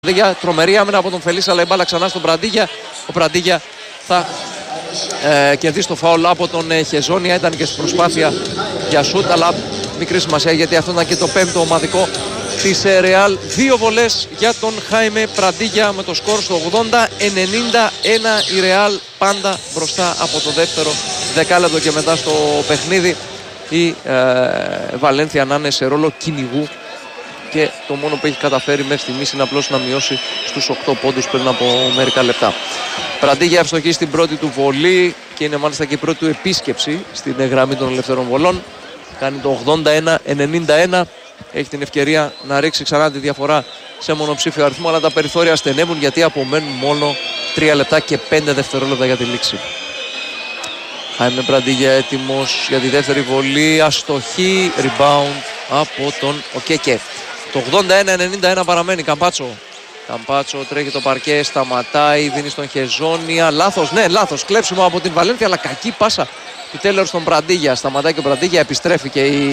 Τρομερή άμυνα από τον Φελής, αλλά η μπάλα ξανά στον Πραντίγια. Ο Πραντίγια θα κερδίσει το φάουλ από τον Χεζόνια. Ήταν και στην προσπάθεια για σούτ, αλλά μικρή σημασία γιατί αυτό ήταν και το πέμπτο ομαδικό της Ρεάλ. Δύο βολές για τον Χάιμε Πραντίγια με το σκορ στο 80-91. Η Ρεάλ πάντα μπροστά από το δεύτερο δεκάλεπτο και μετά στο παιχνίδι. Η Βαλένθια να είναι σε ρόλο κυνηγού. Και το μόνο που έχει καταφέρει μέχρι στιγμής είναι απλώς να μειώσει στους 8 πόντους πριν από μερικά λεπτά. Πραντίγια ευστοχή στην πρώτη του βολή και είναι μάλιστα και η πρώτη του επίσκεψη στην γραμμή των ελευθερών βολών. Κάνει το 81-91. Έχει την ευκαιρία να ρίξει ξανά τη διαφορά σε μονοψήφιο αριθμό, αλλά τα περιθώρια στενεύουν γιατί απομένουν μόνο 3 λεπτά και 5 δευτερόλεπτα για τη λήξη. Χάιμε Πραντίγια έτοιμος για τη δεύτερη βολή. Αστοχή, rebound από τον Οκέκε. Το 81-91 παραμένει. Καμπάτσο τρέχει το παρκέ, σταματάει, δίνει στον Χεζόνια. Λάθος, ναι, λάθος. Κλέψιμο από την Βαλένθια, αλλά κακή πάσα του Τέλερ στον Πραντίγια. Σταματάει και ο Πραντίγια, επιστρέφει και η